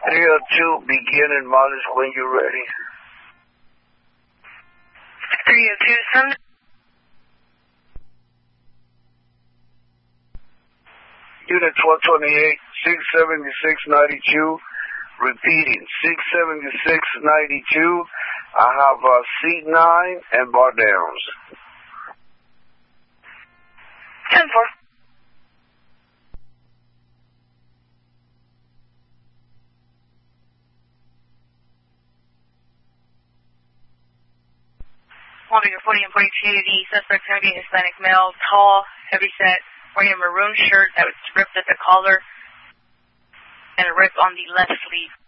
302, begin and mileage when you're ready. 302, send. Unit 1228, 67692. Repeating, 67692. I have seat 9 and bar downs. 10-4. Figure 40 and 42, the suspect's going to be Hispanic male, tall, heavy set, wearing a maroon shirt that was ripped at the collar and a rip on the left sleeve.